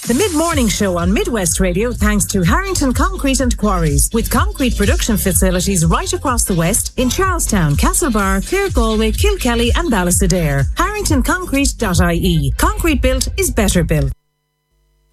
The mid-morning show on Midwest Radio thanks to Harrington Concrete and Quarries, with concrete production facilities right across the West in Charlestown, Castlebar, Clare Galway, Kilkelly and Ballysadare. HarringtonConcrete.ie. Concrete built is better built.